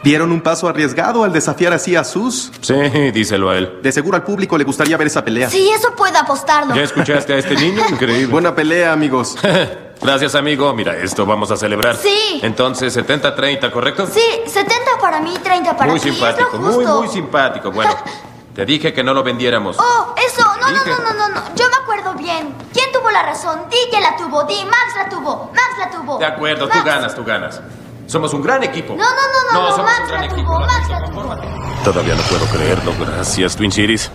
¿Dieron un paso arriesgado al desafiar así a Sus? Sí, díselo a él. De seguro al público le gustaría ver esa pelea. Sí, eso puedo apostarlo. ¿Ya escuchaste a este niño? Increíble. Buena pelea, amigos. Gracias, amigo. Mira, esto vamos a celebrar. Sí. Entonces, 70-30, ¿correcto? Sí, 70 para mí, 30 para Muy ti. simpático, es lo justo. muy simpático. Bueno, te dije que no lo vendiéramos. Oh, eso. No. Dije. Yo me acuerdo bien. ¿Quién tuvo la razón? Di que la tuvo. Di, Max la tuvo. Max la tuvo. De acuerdo, Max. tú ganas. Somos un gran equipo. No, somos Max un gran la equipo. tuvo. ¿no? Max la tuvo. Todavía no puedo creerlo. Gracias, Twin Cities.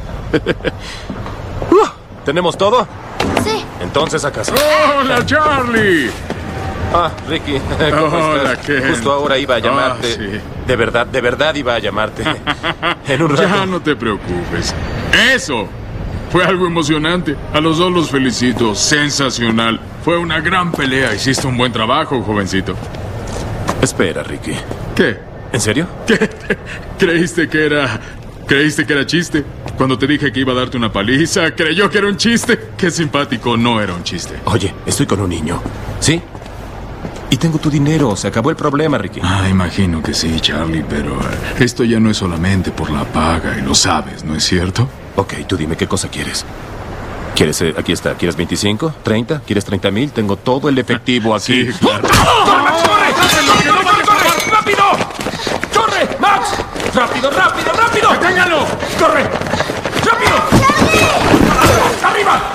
¿Tenemos todo? Sí. Entonces a casa. ¡Hola, Charlie! Ah, Ricky, ¿cómo Hola, estás? Ken. Justo ahora iba a llamarte. Sí. De verdad iba a llamarte. En un rato. Ya no te preocupes. ¡Eso! Fue algo emocionante. A los dos los felicito. Sensacional. Fue una gran pelea. Hiciste un buen trabajo, jovencito. Espera, Ricky. ¿Qué? ¿En serio? ¿Qué? ¿Creíste que era chiste? Cuando te dije que iba a darte una paliza, creyó que era un chiste. Qué simpático, no era un chiste. Oye, estoy con un niño. ¿Sí? Y tengo tu dinero. Se acabó el problema, Ricky. Ah, imagino que sí, Charlie, pero esto ya no es solamente por la paga, y lo sabes, ¿no es cierto? Ok, tú dime qué cosa quieres. ¿Quieres, aquí está, ¿quieres 25? ¿30? ¿Quieres 30,000? Tengo todo el efectivo aquí. Sí, claro. ¡Corre, Max, corre! ¡Corre! ¡Rápido! ¡Corre, Max! ¡Rápido! ¡Deténganlo! ¡Corre! ¡Rápido! ¡Arriba!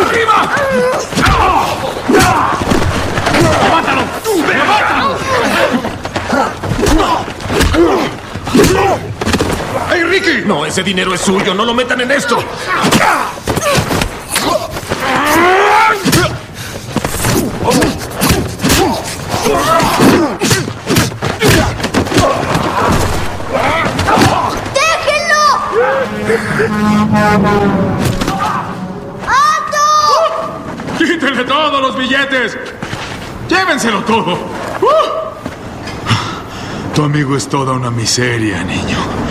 ¡Levántalo! ¡Hey, Ricky! No, ese dinero es suyo. No lo metan en esto. ¡Quítenle todos los billetes! ¡Llévenselo todo! Tu amigo es toda una miseria, niño.